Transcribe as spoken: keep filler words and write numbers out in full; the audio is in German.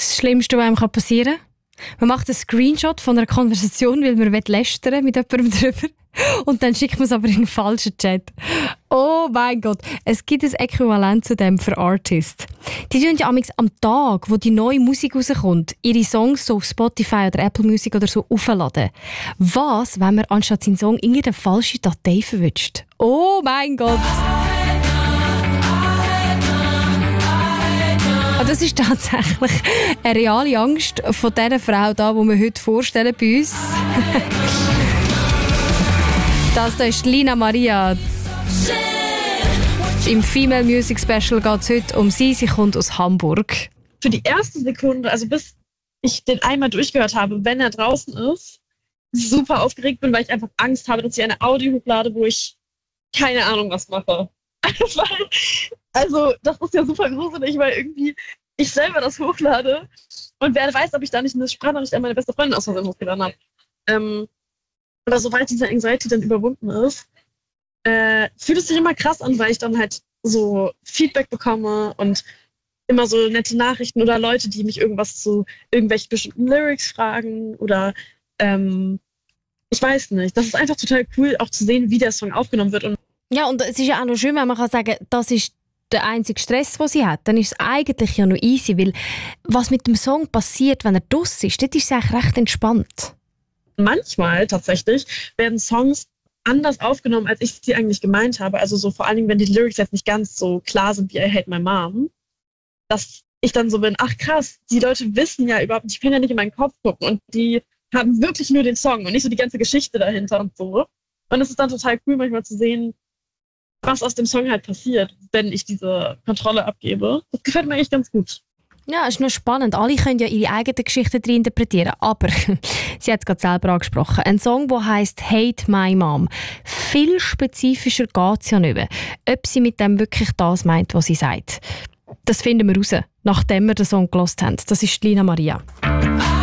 das Schlimmste, was einem passieren kann? Man macht einen Screenshot von einer Konversation, weil man lästern mit jemandem drüber. Und dann schickt man es aber in einen falschen Chat. Oh mein Gott. Es gibt ein Äquivalent zu dem für Artists. Die tun ja amigs am Tag, wo die neue Musik rauskommt, ihre Songs so auf Spotify oder Apple Music oder so aufladen. Was, wenn man anstatt seinen Song irgendeine falsche Datei verwünscht? Oh mein Gott. Das ist tatsächlich eine reale Angst von dieser Frau, da, die wir heute vorstellen bei uns. Das da ist Lina Maria. Im Female Music Special geht es heute um sie. Sie kommt aus Hamburg. Für die erste Sekunde, also bis ich den einmal durchgehört habe, wenn er draußen ist, super aufgeregt bin, weil ich einfach Angst habe, dass ich eine Audio hochlade, wo ich keine Ahnung was mache. weil, also das ist ja super gruselig, weil irgendwie ich selber das hochlade und wer weiß, ob ich da nicht eine Sprachnachricht an meine beste Freundin aus Versehen hochgeladen habe. Ähm, aber sobald diese Anxiety dann überwunden ist, äh, fühlt es sich immer krass an, weil ich dann halt so Feedback bekomme und immer so nette Nachrichten oder Leute, die mich irgendwas zu irgendwelchen bestimmten Lyrics fragen oder ähm, ich weiß nicht. Das ist einfach total cool, auch zu sehen, wie der Song aufgenommen wird. Und ja, und es ist ja auch noch schön, wenn man kann sagen, das ist der einzige Stress, den sie hat. Dann ist es eigentlich ja noch easy, weil was mit dem Song passiert, wenn er draussen ist, das ist eigentlich recht entspannt. Manchmal tatsächlich werden Songs anders aufgenommen, als ich sie eigentlich gemeint habe. Also so vor allen Dingen, wenn die Lyrics jetzt nicht ganz so klar sind wie I Hate My Mom, dass ich dann so bin, ach krass, die Leute wissen ja überhaupt nicht, ich kann ja nicht in meinen Kopf gucken und die haben wirklich nur den Song und nicht so die ganze Geschichte dahinter und so. Und es ist dann total cool, manchmal zu sehen, was aus dem Song halt passiert, wenn ich diese Kontrolle abgebe. Das gefällt mir eigentlich ganz gut. Ja, ist noch spannend. Alle können ja ihre eigenen Geschichten drin interpretieren. Aber, sie hat es gerade selber angesprochen, ein Song, der heisst «Hate My Mom». Viel spezifischer geht es ja nicht mehr. Ob sie mit dem wirklich das meint, was sie sagt. Das finden wir raus, nachdem wir den Song gehört haben. Das ist Lina Maria.